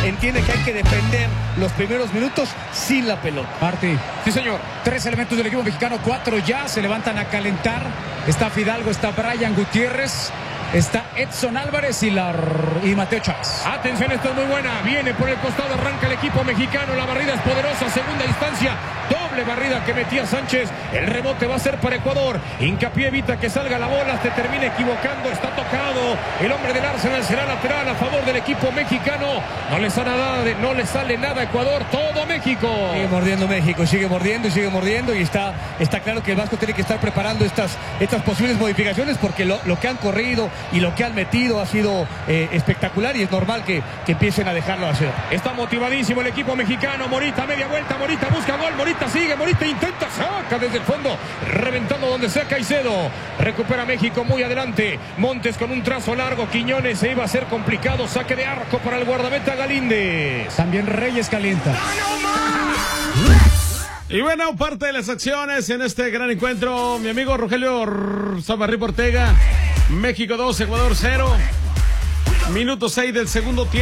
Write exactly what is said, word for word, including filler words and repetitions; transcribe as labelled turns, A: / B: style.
A: entiende que hay que defender los primeros minutos sin la pelota.
B: Martí.
C: Sí, señor.
B: Tres elementos del equipo mexicano, cuatro ya, se levantan a calentar. Está Fidalgo, está Brian Gutiérrez, está Edson Álvarez y, la, y Mateo Chávez.
C: Atención, esta es muy buena. Viene por el costado, arranca el equipo mexicano. La barrida es poderosa, segunda instancia. Doble barrida que metía Sánchez. El rebote va a ser para Ecuador. Hincapié evita que salga la bola, se termina equivocando. Está tocado. El hombre del Arsenal será lateral a favor del equipo mexicano. No le sale nada, de, no le sale nada a Ecuador. Todo México.
A: Sigue mordiendo México, sigue mordiendo y sigue mordiendo. Y está, está claro que el Vasco tiene que estar preparando estas, estas posibles modificaciones porque lo, lo que han corrido y lo que han metido ha sido eh, espectacular y es normal que, que empiecen a dejarlo hacer.
C: Está motivadísimo el equipo mexicano. Morita, media vuelta, Morita busca gol, Morita sigue, Morita intenta, saca desde el fondo, reventando donde sea Caicedo. Recupera México muy adelante. Montes con un trazo largo, Quiñones, se iba a hacer complicado, saque de arco para el guardameta Galíndez.
B: También Reyes calienta.
D: Y bueno, parte de las acciones en este gran encuentro, mi amigo Rogelio Samarripa Ortega. México dos, Ecuador cero. Minuto seis del segundo tiempo.